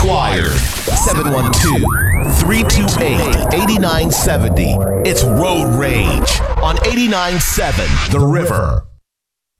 required. 712-328-8970. It's Road Rage on 89.7 The River.